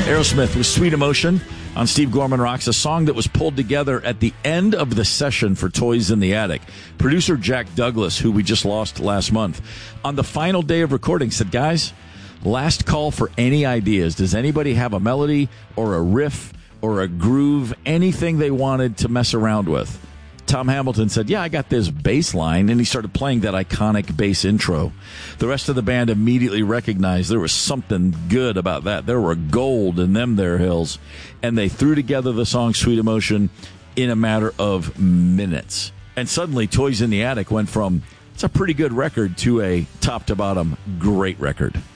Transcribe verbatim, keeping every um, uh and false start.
Aerosmith with Sweet Emotion on Steve Gorman Rocks, a song that was pulled together at the end of the session for Toys in the Attic. Producer Jack Douglas, who we just lost last month, on the final day of recording said, guys, last call for any ideas. Does anybody have a melody or a riff or a groove, anything they wanted to mess around with? Tom Hamilton said, yeah, I got this bass line, and he started playing that iconic bass intro. The rest of the band immediately recognized there was something good about that. There were gold in them there hills, and they threw together the song Sweet Emotion in a matter of minutes. And suddenly, Toys in the Attic went from, it's a pretty good record, to a top-to-bottom great record.